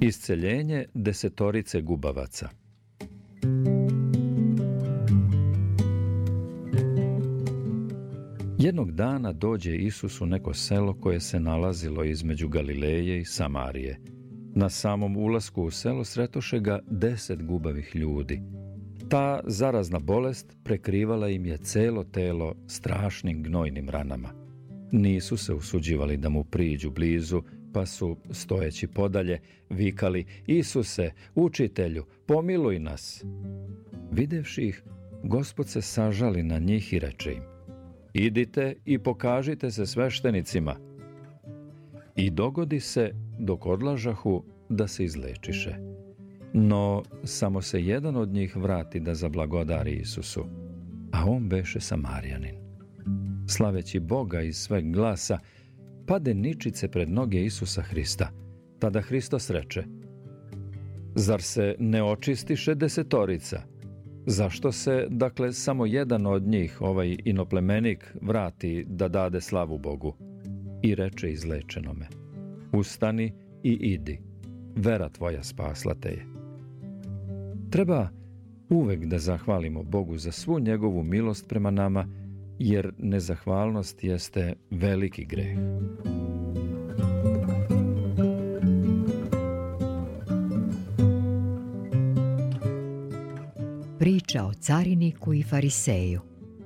Isceljenje 10 gubavaca. Jednog dana dođe Isus u neko selo koje se nalazilo između Galileje i Samarije. Na samom ulasku u selo sretoše ga 10 gubavih ljudi. Ta zarazna bolest prekrivala im je celo telo strašnim gnojnim ranama. Nisu se usuđivali da mu priđu blizu, pa su, stojeći podalje, vikali: Isuse, učitelju, pomiluj nas. Videvši ih, Gospod se sažali na njih i reče im: Idite i pokažite se sveštenicima. I dogodi se, dok odlažahu, da se izlečiše. No, samo se jedan od njih vrati da zablagodari Isusu, a on beše Samarjanin. Slaveći Boga iz sveg glasa, pade ničice pred noge Isusa Hrista. Tada Hristos reče: Zar se ne očistiše 10? Zašto se, dakle, samo jedan od njih, ovaj inoplemenik, vrati da dade slavu Bogu? I reče izlečenome: Ustani i idi, vera tvoja spasla te je. Treba uvek da zahvalimo Bogu za svu njegovu milost prema nama, jer nezahvalnost jeste veliki greh. Priča o cariniku i fariseju.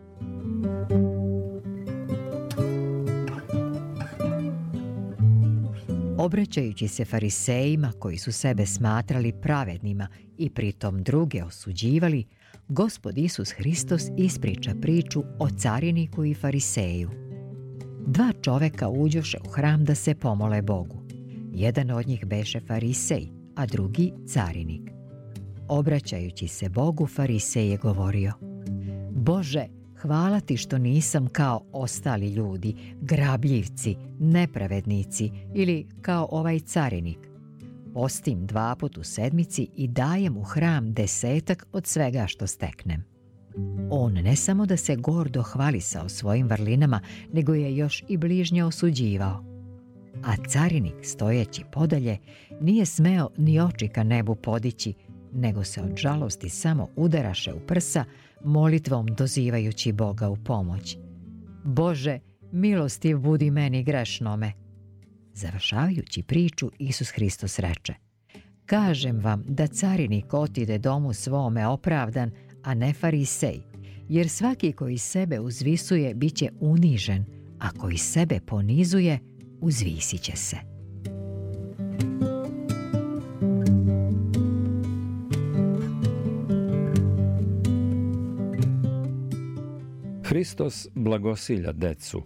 Obraćajući se farisejima koji su sebe smatrali pravednima i pritom druge osuđivali, Gospod Isus Hristos ispriča priču o cariniku i fariseju. 2 čoveka uđoše u hram da se pomole Bogu. Jedan od njih beše farisej, a drugi carinik. Obraćajući se Bogu, farisej je govorio: Bože, hvala ti što nisam kao ostali ljudi, grabljivci, nepravednici ili kao ovaj carinik. Postim 2 puta u sedmici i dajem u hram 10 od svega što steknem. On ne samo da se gordo hvalisao svojim vrlinama, nego je još i bližnje osuđivao. A carinik, stojeći podalje, nije smeo ni oči ka nebu podići, nego se od žalosti samo udaraše u prsa, molitvom dozivajući Boga u pomoć. Bože, milostiv budi meni grešnome. Završavajući priču, Isus Hristos reče: Kažem vam da carinik otide domu svome opravdan, a ne farisej, jer svaki koji sebe uzvisuje bit će unižen, a koji sebe ponizuje uzvisit će se. Hristos blagosilja decu.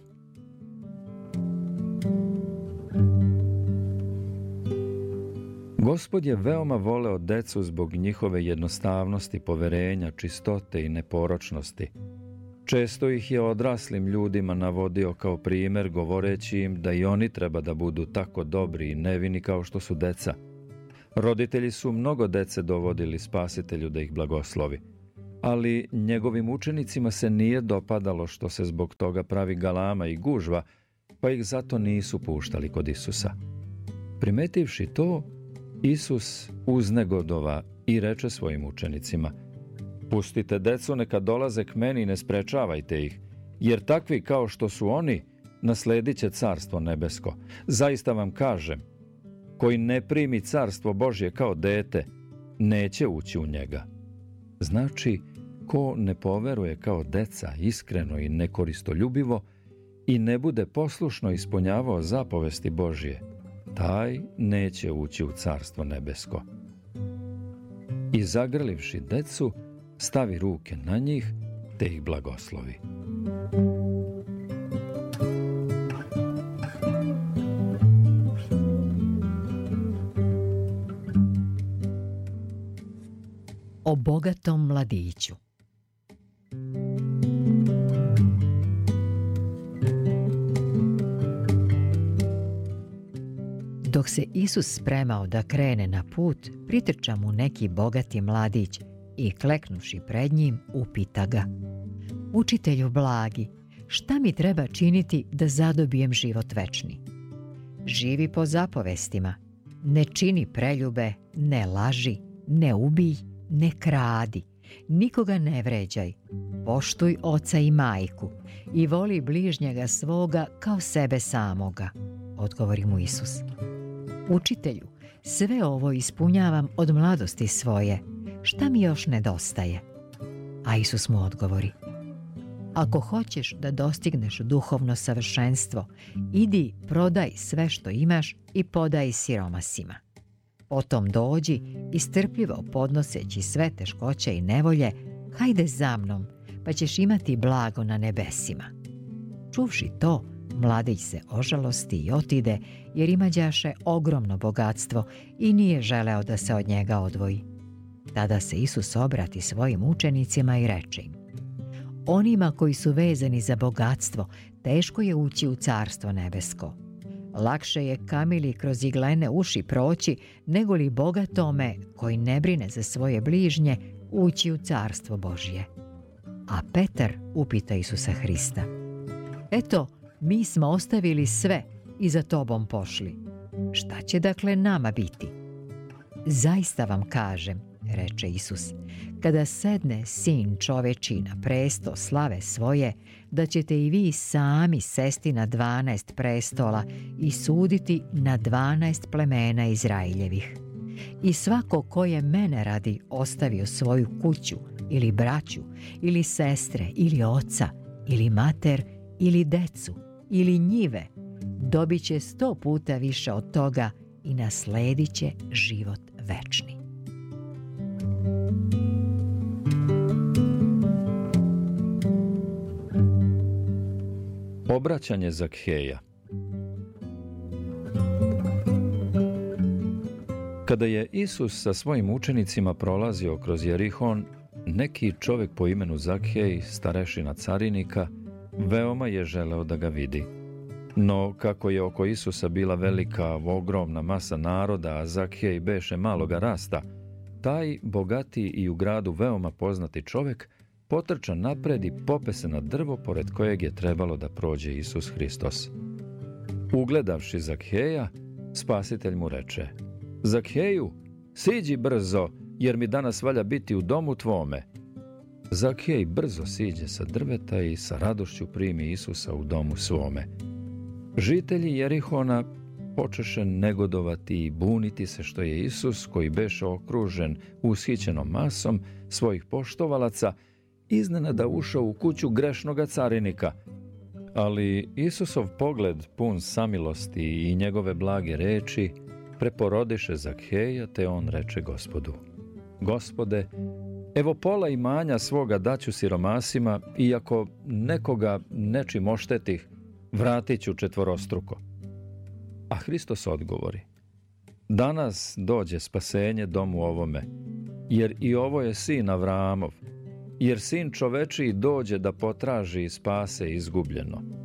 Gospod je veoma voleo decu zbog njihove jednostavnosti, poverenja, čistote i neporočnosti. Često ih je odraslim ljudima navodio kao primer, govoreći im da i oni treba da budu tako dobri i nevini kao što su deca. Roditelji su mnogo dece dovodili Spasitelju da ih blagoslovi, ali njegovim učenicima se nije dopadalo što se zbog toga pravi galama i gužva, pa ih zato nisu puštali kod Isusa. Primetivši to, Isus uznegodova i reče svojim učenicima: Pustite decu, neka dolaze k meni i ne sprečavajte ih, jer takvi kao što su oni nasledit će carstvo nebesko. Zaista vam kažem, koji ne primi carstvo Božje kao dete, neće ući u njega. Znači, ko ne poveruje kao deca iskreno i nekoristoljubivo i ne bude poslušno ispunjavao zapovesti Božje, taj neće ući u carstvo nebesko. I zagrlivši decu, stavi ruke na njih te ih blagoslovi. O bogatom mladiću. Dok se Isus spremao da krene na put, pritrča mu neki bogati mladić i kleknuši pred njim upita ga: Učitelju blagi, šta mi treba činiti da zadobijem život večni? Živi po zapovestima, Ne čini preljube, ne laži, ne ubij, ne kradi, nikoga ne vređaj, poštuj oca i majku i voli bližnjega svoga kao sebe samoga, odgovori mu Isus. Učitelju, sve ovo ispunjavam od mladosti svoje, šta mi još nedostaje? A Isus mu odgovori: ako hoćeš da dostigneš duhovno savršenstvo, idi prodaj sve što imaš i podaj siromasima. Potom dođi i strpljivo podnoseći sve teškoće i nevolje, hajde za mnom, pa ćeš imati blago na nebesima. Čuvši to, mladić se ožalosti i otide, jer imađaše ogromno bogatstvo i nije želeo da se od njega odvoji. Tada se Isus obrati svojim učenicima i reče im: onima koji su vezani za bogatstvo, teško je ući u carstvo nebesko. Lakše je kamili kroz iglene uši proći, nego li bogatome, koji ne brine za svoje bližnje, ući u carstvo Božje. A Petar upita Isusa Hrista: eto, mi smo ostavili sve i za tobom pošli. Šta će dakle nama biti? Zaista vam kažem, reče Isus, kada sedne Sin čoveči na presto slave svoje, da ćete i vi sami sesti na 12 prestola i suditi na 12 plemena Izraeljevih. I svako ko je mene radi ostavio svoju kuću ili braću ili sestre ili oca ili mater ili decu ili njive, dobit će 100 puta više od toga i nasledit će život večni. Obraćanje Zakheja. Kada je Isus sa svojim učenicima prolazio kroz Jerihon, neki čovjek po imenu Zakhej, starešina carinika, veoma je želeo da ga vidi. No, kako je oko Isusa bila velika, ogromna masa naroda, a Zakhej beše maloga rasta, taj bogati i u gradu veoma poznati čovjek potrča napred i pope se na drvo pored kojeg je trebalo da prođe Isus Hristos. Ugledavši Zakheja, Spasitelj mu reče: Zakheju, siđi brzo, jer mi danas valja biti u domu tvome. Zakhej brzo siđe sa drveta i sa radošću primi Isusa u domu svome. Žitelji Jerihona počeše negodovati i buniti se što je Isus, koji beše okružen ushićenom masom svojih poštovalaca, iznenada ušao u kuću grešnoga carinika. Ali Isusov pogled pun samilosti i njegove blage reči preporodiše Zakheja, te on reče Gospodu: Gospode, evo pola imanja svoga daću siromasima, i ako nekoga nečim oštetih, vratit ću četvorostruko. A Hristos odgovori: danas dođe spasenje domu ovome, jer i ovo je sin Avraamov, jer sin čovečiji dođe da potraži i spase izgubljeno.